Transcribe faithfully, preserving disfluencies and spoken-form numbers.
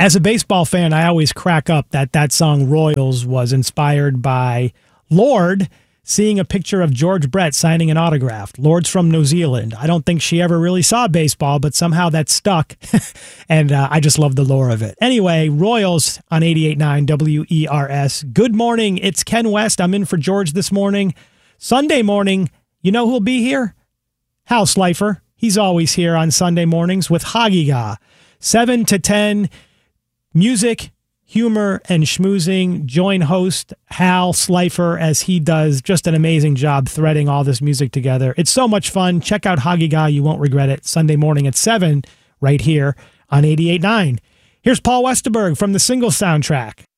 As a baseball fan, I always crack up that that song Royals was inspired by Lorde seeing a picture of George Brett signing an autograph. Lorde's from New Zealand. I don't think she ever really saw baseball, but somehow that stuck, and uh, I just love the lore of it. Anyway, Royals on eighty-eight point nine W E R S. Good morning. It's Ken West. I'm in for George this morning. Sunday morning, you know who'll be here? Hal Slifer. He's always here on Sunday mornings with Hagiga. seven to ten, music, humor, and schmoozing. Join host Hal Slifer as he does just an amazing job threading all this music together. It's so much fun. Check out Hagiga. You won't regret it. Sunday morning at seven right here on eighty-eight point nine. Here's Paul Westerberg from the Single soundtrack.